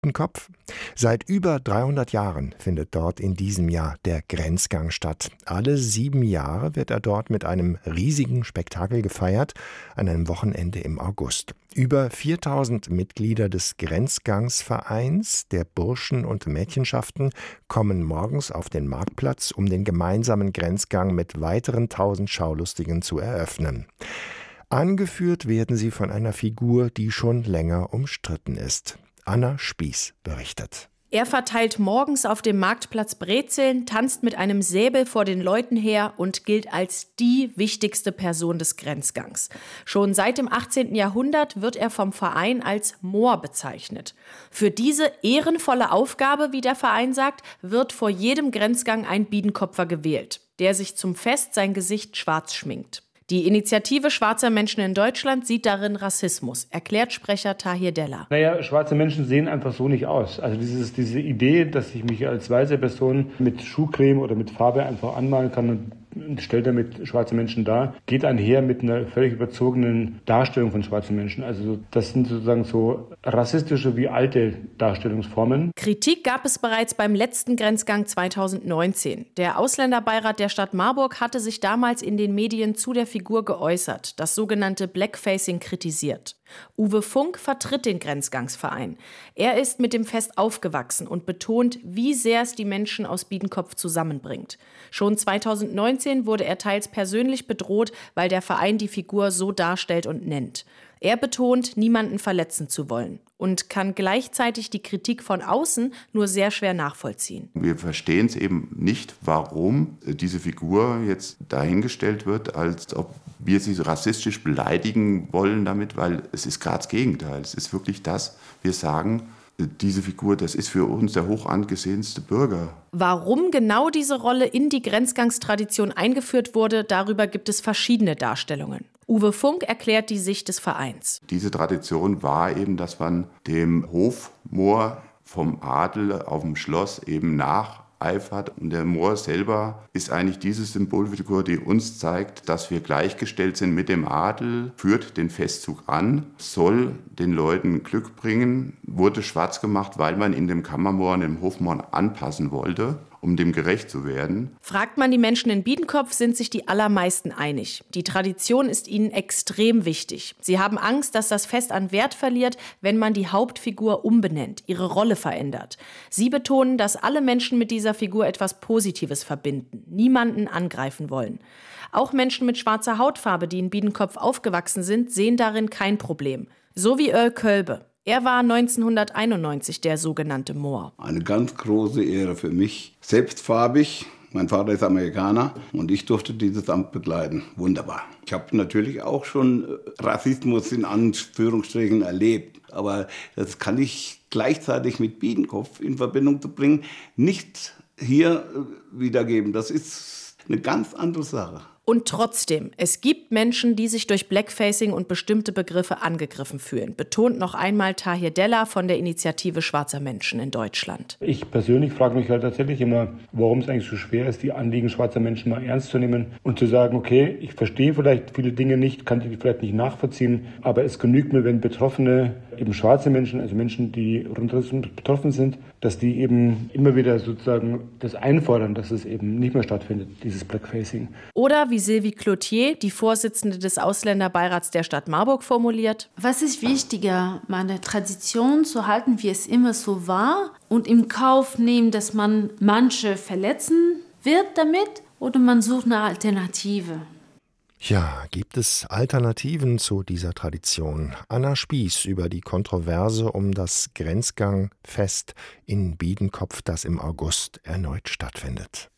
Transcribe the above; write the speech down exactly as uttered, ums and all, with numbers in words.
Biedenkopf? Seit über dreihundert Jahren findet dort in diesem Jahr der Grenzgang statt. Alle sieben Jahre wird er dort mit einem riesigen Spektakel gefeiert, an einem Wochenende im August. Über viertausend Mitglieder des Grenzgangsvereins, der Burschen- und Mädchenschaften, kommen morgens auf den Marktplatz, um den gemeinsamen Grenzgang mit weiteren tausend Schaulustigen zu eröffnen. Angeführt werden sie von einer Figur, die schon länger umstritten ist. Anna Spieß berichtet. Er verteilt morgens auf dem Marktplatz Brezeln, tanzt mit einem Säbel vor den Leuten her und gilt als die wichtigste Person des Grenzgangs. Schon seit dem achtzehnten Jahrhundert wird er vom Verein als Mohr bezeichnet. Für diese ehrenvolle Aufgabe, wie der Verein sagt, wird vor jedem Grenzgang ein Biedenkopfer gewählt, der sich zum Fest sein Gesicht schwarz schminkt. Die Initiative Schwarzer Menschen in Deutschland sieht darin Rassismus, erklärt Sprecher Tahir Della. Naja, schwarze Menschen sehen einfach so nicht aus. Also dieses, diese Idee, dass ich mich als weiße Person mit Schuhcreme oder mit Farbe einfach anmalen kann und stellt damit schwarze Menschen dar, geht einher mit einer völlig überzogenen Darstellung von schwarzen Menschen. Also das sind sozusagen so rassistische wie alte Darstellungsformen. Kritik gab es bereits beim letzten Grenzgang zweitausendneunzehn. Der Ausländerbeirat der Stadt Marburg hatte sich damals in den Medien zu der Figur geäußert, das sogenannte Blackfacing kritisiert. Uwe Funk vertritt den Grenzgangsverein. Er ist mit dem Fest aufgewachsen und betont, wie sehr es die Menschen aus Biedenkopf zusammenbringt. Schon zweitausendneunzehn wurde er teils persönlich bedroht, weil der Verein die Figur so darstellt und nennt. Er betont, niemanden verletzen zu wollen und kann gleichzeitig die Kritik von außen nur sehr schwer nachvollziehen. Wir verstehen es eben nicht, warum diese Figur jetzt dahingestellt wird, als ob wir sie rassistisch beleidigen wollen damit, weil es ist gerade das Gegenteil. Es ist wirklich das, wir sagen, diese Figur, das ist für uns der hoch angesehenste Bürger. Warum genau diese Rolle in die Grenzgangstradition eingeführt wurde, darüber gibt es verschiedene Darstellungen. Uwe Funk erklärt die Sicht des Vereins. Diese Tradition war eben, dass man dem Hofmohr vom Adel auf dem Schloss eben nacheifert. Und der Mohr selber ist eigentlich diese Symbolfigur, die uns zeigt, dass wir gleichgestellt sind mit dem Adel, führt den Festzug an, soll den Leuten Glück bringen, wurde schwarz gemacht, weil man in dem Kammermohr und dem Hofmohr anpassen wollte, um dem gerecht zu werden. Fragt man die Menschen in Biedenkopf, sind sich die allermeisten einig. Die Tradition ist ihnen extrem wichtig. Sie haben Angst, dass das Fest an Wert verliert, wenn man die Hauptfigur umbenennt, ihre Rolle verändert. Sie betonen, dass alle Menschen mit dieser Figur etwas Positives verbinden, niemanden angreifen wollen. Auch Menschen mit schwarzer Hautfarbe, die in Biedenkopf aufgewachsen sind, sehen darin kein Problem. So wie Earl Kölbe. Er war neunzehnhunderteinundneunzig der sogenannte Mohr. Eine ganz große Ehre für mich. Selbstfarbig. Mein Vater ist Amerikaner und ich durfte dieses Amt begleiten. Wunderbar. Ich habe natürlich auch schon Rassismus in Anführungsstrichen erlebt. Aber das kann ich gleichzeitig mit Biedenkopf in Verbindung zu bringen, nicht hier wiedergeben. Das ist eine ganz andere Sache. Und trotzdem, es gibt Menschen, die sich durch Blackfacing und bestimmte Begriffe angegriffen fühlen, betont noch einmal Tahir Della von der Initiative Schwarzer Menschen in Deutschland. Ich persönlich frage mich halt tatsächlich immer, warum es eigentlich so schwer ist, die Anliegen schwarzer Menschen mal ernst zu nehmen und zu sagen, okay, ich verstehe vielleicht viele Dinge nicht, kann die vielleicht nicht nachvollziehen, aber es genügt mir, wenn Betroffene, eben schwarze Menschen, also Menschen, die rundherum betroffen sind, dass die eben immer wieder sozusagen das einfordern, dass es eben nicht mehr stattfindet, dieses Blackfacing. Oder wie Sylvie Cloutier, die Vorsitzende des Ausländerbeirats der Stadt Marburg, formuliert: Was ist wichtiger, meine Tradition zu halten, wie es immer so war, und im Kauf nehmen, dass man manche verletzen wird damit, oder man sucht eine Alternative? Ja, gibt es Alternativen zu dieser Tradition? Anna Spieß über die Kontroverse um das Grenzgangfest in Biedenkopf, das im August erneut stattfindet.